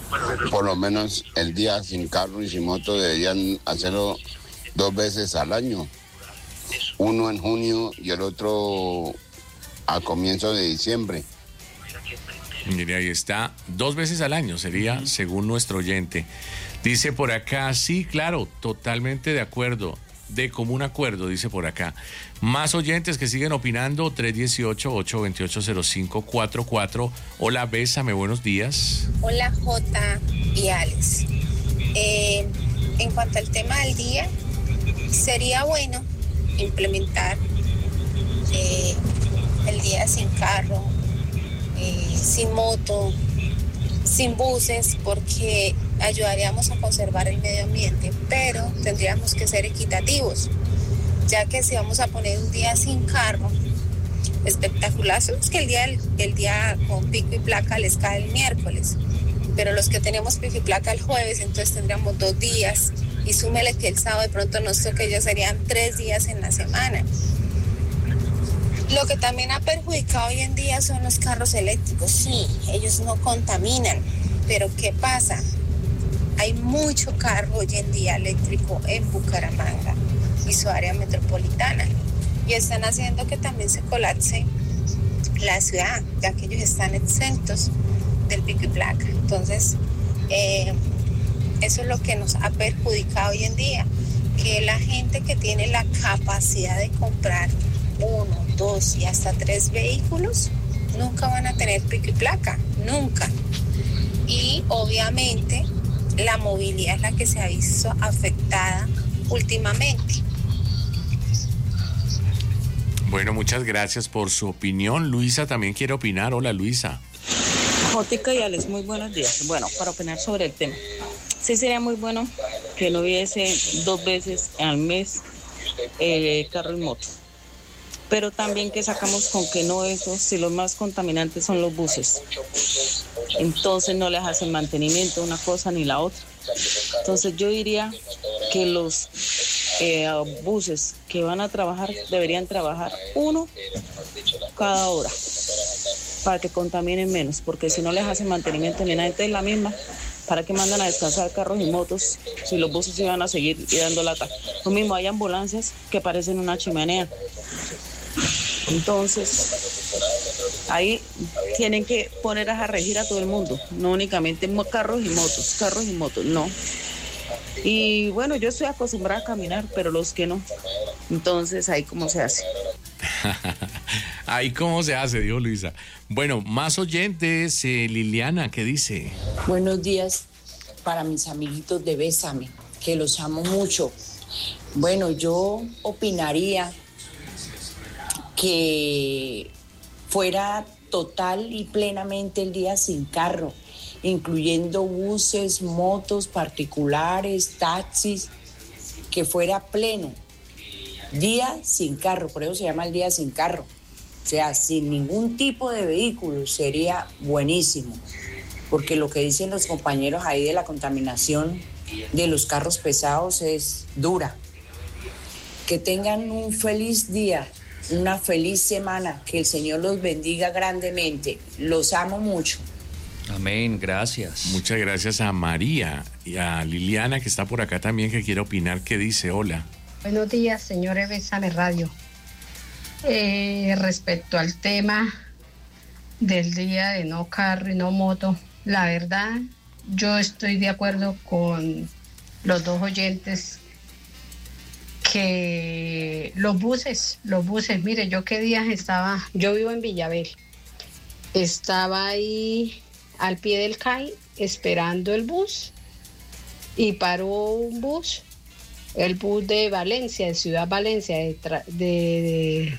por lo menos el día sin carro y sin moto deberían hacerlo 2 veces al año. Uno en junio y el otro a comienzo de diciembre. Mire, ahí está, 2 veces al año sería, según nuestro oyente. Dice por acá, sí, claro, totalmente de acuerdo, de común acuerdo, dice por acá. Más oyentes que siguen opinando, 318-828-0544. Hola, Bésame, buenos días. Hola, Jota y Alex. En cuanto al tema del día, sería bueno implementar el día sin carro, sin moto, sin buses, porque ayudaríamos a conservar el medio ambiente, pero tendríamos que ser equitativos, ya que si vamos a poner un día sin carro, espectacular, es que el día con pico y placa les cae el miércoles, pero los que tenemos pico y placa el jueves, entonces tendríamos 2 días, y súmele que el sábado de pronto nos toque, ya serían 3 días en la semana. Lo que también ha perjudicado hoy en día son los carros eléctricos. Sí, ellos no contaminan, pero ¿qué pasa? Hay mucho carro hoy en día eléctrico en Bucaramanga y su área metropolitana, y están haciendo que también se colapse la ciudad, ya que ellos están exentos del pico y placa. Entonces, eso es lo que nos ha perjudicado hoy en día, que la gente que tiene la capacidad de comprar 1, 2 y hasta 3 vehículos nunca van a tener pico y placa, nunca. Y obviamente la movilidad es la que se ha visto afectada últimamente. Bueno, muchas gracias por su opinión. Luisa también quiere opinar. Hola, Luisa. Jótica y Alex, muy buenos días. Bueno, para opinar sobre el tema, sí sería muy bueno que no hubiese 2 veces al mes carro y moto. Pero también que sacamos con que no esos, si los más contaminantes son los buses. Entonces no les hacen mantenimiento una cosa ni la otra. Entonces yo diría que los buses que van a trabajar deberían trabajar 1 cada hora para que contaminen menos, porque si no les hacen mantenimiento ni nada, entonces la misma, ¿para qué mandan a descansar carros y motos si los buses iban a seguir y dando lata? Lo mismo, hay ambulancias que parecen una chimenea. Entonces, ahí tienen que poner a regir a todo el mundo, no únicamente carros y motos, no. Y bueno, yo estoy acostumbrada a caminar, pero los que no. Entonces, ahí cómo se hace. Ahí cómo se hace, dijo Luisa. Bueno, más oyentes, Liliana, ¿qué dice? Buenos días para mis amiguitos de Bésame, que los amo mucho. Bueno, yo opinaría que fuera total y plenamente el día sin carro, incluyendo buses, motos particulares, taxis, que fuera pleno. Día sin carro, por eso se llama el día sin carro. O sea, sin ningún tipo de vehículo, sería buenísimo. Porque lo que dicen los compañeros ahí de la contaminación de los carros pesados es dura. Que tengan un feliz día, una feliz semana, que el Señor los bendiga grandemente. Los amo mucho. Amén, gracias. Muchas gracias a María y a Liliana, que está por acá también, que quiere opinar. ¿Qué dice? Hola. Buenos días, señores Bésame Radio. Respecto al tema del día de no carro y no moto, la verdad, yo estoy de acuerdo con los 2 oyentes que los buses, mire, yo qué días yo vivo en Villabel, estaba ahí al pie del CAI esperando el bus y paró un bus, el bus de Valencia, de Ciudad Valencia, de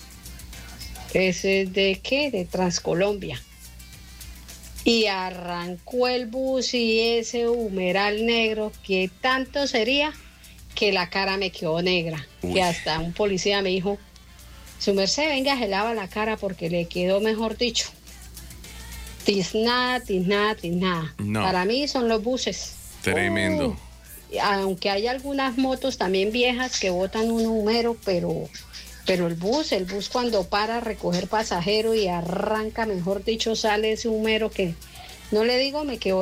Transcolombia. Y arrancó el bus y ese humeral negro, que tanto sería que la cara me quedó negra. Uy. Que hasta un policía me dijo, su merced, venga, se lava la cara porque le quedó, mejor dicho, tiznada. No. Para mí son los buses. Tremendo. Aunque hay algunas motos también viejas que botan un humero, pero el bus cuando para a recoger pasajeros y arranca, mejor dicho, sale ese humero que, no le digo, me quedó